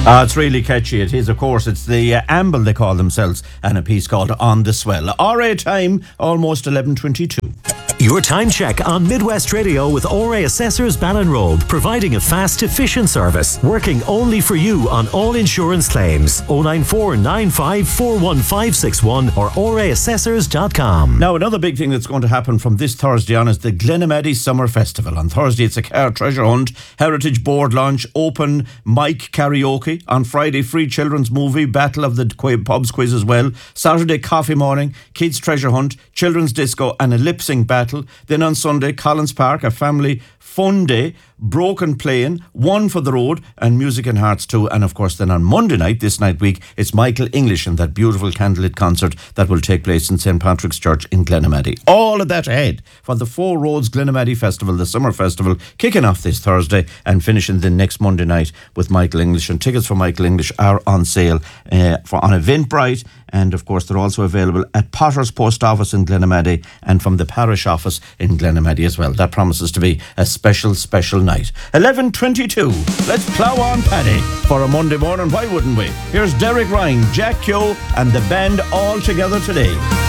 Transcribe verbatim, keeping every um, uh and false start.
Uh, it's really catchy. It is, of course. It's the uh, Amble, they call themselves, and a piece called On the Swell. R A time, almost eleven twenty-two. Your time check on Midwest Radio with O R A Assessors Ballinrobe, providing a fast, efficient service, working only for you on all insurance claims. oh nine four nine five four one five six one or o r a assessors dot com. Now, another big thing that's going to happen from this Thursday on is the Glenamaddy Summer Festival. On Thursday, it's a car treasure hunt, heritage board launch, open mic karaoke. On Friday, free children's movie, Battle of the Qu- Pubs quiz as well. Saturday, coffee morning, kids treasure hunt, children's disco and a lip sync battle. Then on Sunday, Collins Park, a family fun day, broken playing, one for the road and music and hearts too. And of course then on Monday night, this night week, it's Michael English and that beautiful candlelit concert that will take place in Saint Patrick's Church in Glenamaddy. All of that ahead for the Four Roads Glenamaddy Festival, the summer festival, kicking off this Thursday and finishing the next Monday night with Michael English. And tickets for Michael English are on sale uh, for on Eventbrite, and of course they're also available at Potter's Post Office in Glenamaddy and from the parish office in Glenamaddy as well. That promises to be a special, special night. eleven twenty-two. Let's plough on, Paddy, for a Monday morning. Why wouldn't we? Here's Derek Ryan, Jack Keogh and the band all together today.